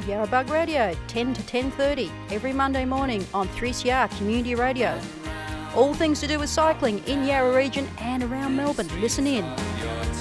Yarrabug Radio, 10 to 10:30 every Monday morning on 3CR Community Radio. All things to do with cycling in Yarra region and around Melbourne. Listen in.